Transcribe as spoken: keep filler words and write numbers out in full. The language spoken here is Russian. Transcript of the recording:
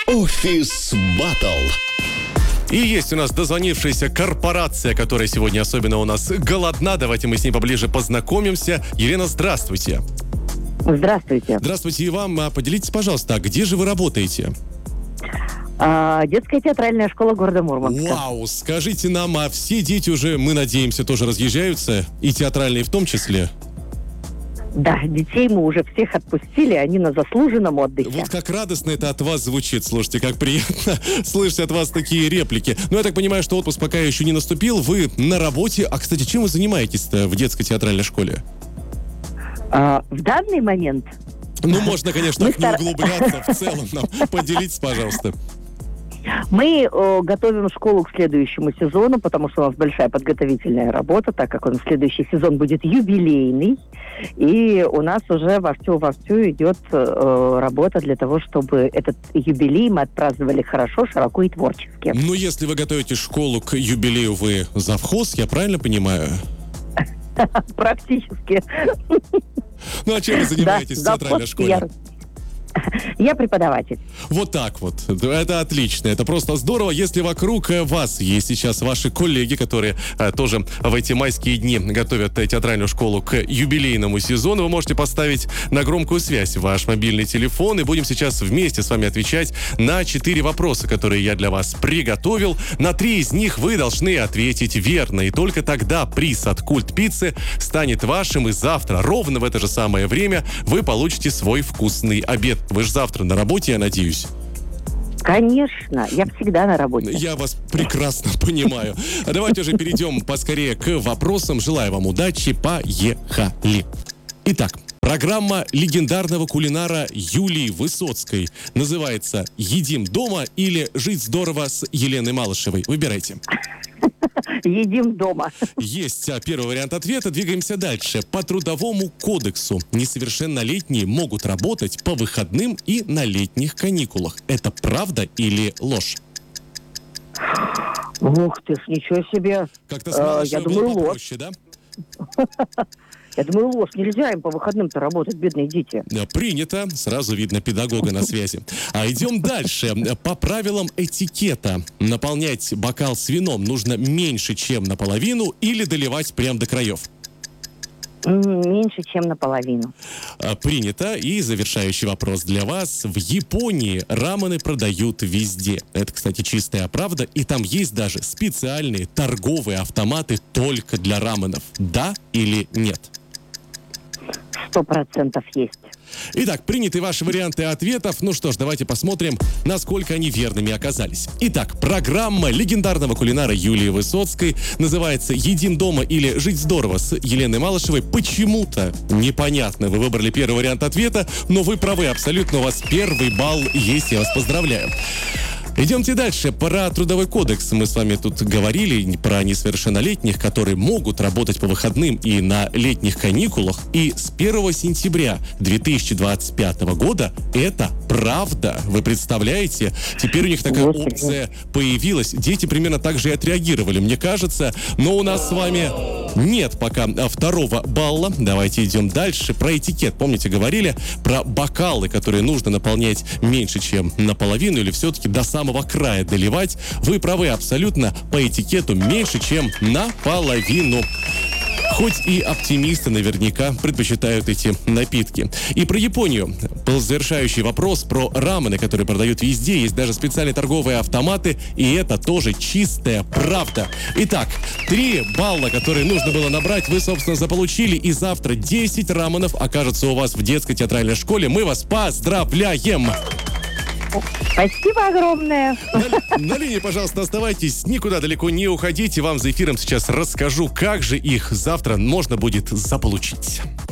Офис Баттл. И есть у нас дозвонившаяся корпорация, которая сегодня особенно у нас голодна. Давайте мы с ней поближе познакомимся. Елена, здравствуйте. Здравствуйте. Здравствуйте и вам. Поделитесь, пожалуйста, а где же вы работаете? А, детская театральная школа города Мурманска. Вау, скажите нам, а все дети уже, мы надеемся, тоже разъезжаются? И театральные в том числе? Да, детей мы уже всех отпустили, они на заслуженном отдыхе. Вот как радостно это от вас звучит, слушайте, как приятно слышать от вас такие реплики. Но я так понимаю, что отпуск пока еще не наступил, вы на работе. А, кстати, чем вы занимаетесь-то в детской театральной школе? А, в данный момент... Ну, можно, конечно, Мы так не стар- углубляться в целом. Нам поделитесь, пожалуйста. Мы э, готовим школу к следующему сезону, потому что у нас большая подготовительная работа, так как он следующий сезон будет юбилейный. И у нас уже вовсю-вовсю идет э, работа для того, чтобы этот юбилей мы отпраздновали хорошо, широко и творчески. Ну, если вы готовите школу к юбилею, вы завхоз, я правильно понимаю? Практически. Ну, а чем вы занимаетесь в Да, театральной завхоз школе? я- Я преподаватель. Вот так вот. Это отлично. Это просто здорово. Если вокруг э, вас есть сейчас ваши коллеги, которые э, тоже в эти майские дни готовят э, театральную школу к юбилейному сезону, вы можете поставить на громкую связь ваш мобильный телефон, и будем сейчас вместе с вами отвечать на четыре вопроса, которые я для вас приготовил. На три из них вы должны ответить верно, и только тогда приз от Культ Пиццы станет вашим, и завтра, ровно в это же самое время, вы получите свой вкусный обед. Вы же завтра на работе, я надеюсь. Конечно, я всегда на работе. Я вас прекрасно понимаю. А давайте уже перейдем поскорее к вопросам. Желаю вам удачи. Поехали. Итак, программа легендарного кулинара Юлии Высоцкой называется «Едим дома» или «Жить здорово» с Еленой Малышевой. Выбирайте. Едим дома. Есть а, первый вариант ответа. Двигаемся дальше. По Трудовому кодексу несовершеннолетние могут работать по выходным и на летних каникулах. Это правда или ложь? Ух ты ж, ничего себе. Как-то с Э, Малышевой я было думаю, ложь. попроще, да? Я думаю, ложь. Нельзя им по выходным-то работать, бедные дети. Да, принято. Сразу видно педагога на связи. А идем дальше. По правилам этикета наполнять бокал с вином нужно меньше, чем наполовину, или доливать прям до краев? М, Меньше, чем наполовину. А, Принято. И завершающий вопрос для вас. В Японии рамены продают везде. Это, кстати, чистая правда. И там есть даже специальные торговые автоматы только для раменов. Да или нет? Сто процентов есть. Итак, приняты ваши варианты ответов. Ну что ж, давайте посмотрим, насколько они верными оказались. Итак, программа легендарного кулинара Юлии Высоцкой называется «Едим дома» или «Жить здорово» с Еленой Малышевой. Почему-то непонятно. Вы выбрали первый вариант ответа, но вы правы абсолютно. У вас первый балл есть, я вас поздравляю. Идемте дальше. Про Трудовой кодекс мы с вами тут говорили, про несовершеннолетних, которые могут работать по выходным и на летних каникулах. И с первого сентября две тысячи двадцать пятого года это правда. Вы представляете? Теперь у них такая Господи. опция появилась. Дети примерно так же и отреагировали, мне кажется. Но у нас с вами нет пока второго балла. Давайте идем дальше. Про этикет. Помните, говорили про бокалы, которые нужно наполнять меньше, чем наполовину, или все-таки до самого края доливать? Вы правы абсолютно. По этикету меньше, чем наполовину. Хоть и оптимисты наверняка предпочитают эти напитки. И про Японию. Был завершающий вопрос про рамены, которые продают везде. Есть даже специальные торговые автоматы. И это тоже чистая правда. Итак, три балла, которые нужно было набрать, вы, собственно, заполучили. И завтра десять раменов окажется у вас в детской театральной школе. Мы вас поздравляем! Спасибо огромное. На, на линии, пожалуйста, оставайтесь, никуда далеко не уходите. Вам за эфиром сейчас расскажу, как же их завтра можно будет заполучить.